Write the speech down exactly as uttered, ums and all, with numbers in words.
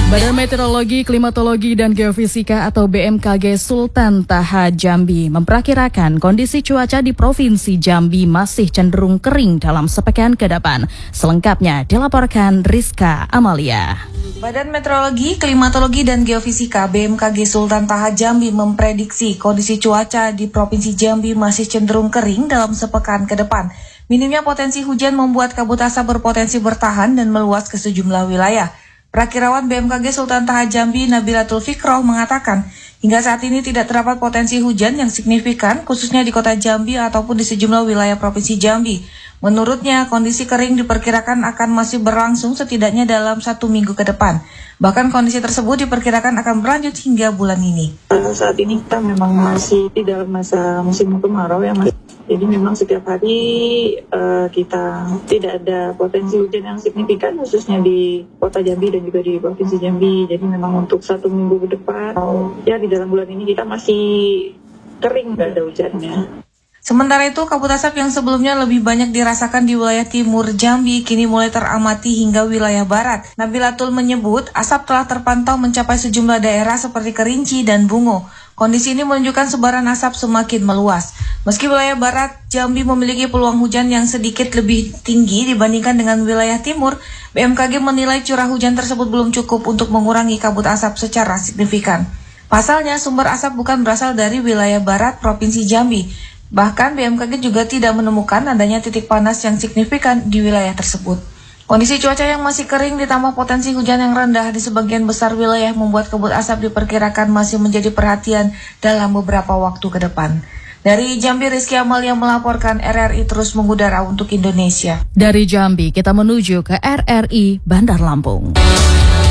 Badan Meteorologi, Klimatologi, dan Geofisika atau B M K G Sultan Taha Jambi memperkirakan kondisi cuaca di Provinsi Jambi masih cenderung kering dalam sepekan ke depan. Selengkapnya dilaporkan Rizka Amalia. Badan Meteorologi, Klimatologi, dan Geofisika B M K G Sultan Taha Jambi memprediksi kondisi cuaca di Provinsi Jambi masih cenderung kering dalam sepekan ke depan. Minimnya potensi hujan membuat kabut asap berpotensi bertahan dan meluas ke sejumlah wilayah. Prakirawan B M K G Sultan Taha Jambi Nabilatul Fikroh mengatakan, hingga saat ini tidak terdapat potensi hujan yang signifikan khususnya di kota Jambi ataupun di sejumlah wilayah Provinsi Jambi. Menurutnya, kondisi kering diperkirakan akan masih berlangsung setidaknya dalam satu minggu ke depan. Bahkan kondisi tersebut diperkirakan akan berlanjut hingga bulan ini. Saat ini kita memang masih di dalam masa musim kemarau ya Mas. Jadi memang setiap hari uh, kita tidak ada potensi hujan yang signifikan khususnya di kota Jambi dan juga di Provinsi Jambi. Jadi memang untuk satu minggu ke depan, ya di dalam bulan ini kita masih kering, nggak ada hujannya. Sementara itu, kabut asap yang sebelumnya lebih banyak dirasakan di wilayah timur Jambi kini mulai teramati hingga wilayah barat. Nabilatul menyebut asap telah terpantau mencapai sejumlah daerah seperti Kerinci dan Bungo. Kondisi ini menunjukkan sebaran asap semakin meluas. Meski wilayah barat Jambi memiliki peluang hujan yang sedikit lebih tinggi dibandingkan dengan wilayah timur, B M K G menilai curah hujan tersebut belum cukup untuk mengurangi kabut asap secara signifikan. Pasalnya, sumber asap bukan berasal dari wilayah barat Provinsi Jambi. Bahkan B M K G juga tidak menemukan adanya titik panas yang signifikan di wilayah tersebut. Kondisi cuaca yang masih kering ditambah potensi hujan yang rendah di sebagian besar wilayah membuat kabut asap diperkirakan masih menjadi perhatian dalam beberapa waktu ke depan. Dari Jambi, Rizky Amalia melaporkan. R R I terus mengudara untuk Indonesia. Dari Jambi kita menuju ke R R I Bandar Lampung.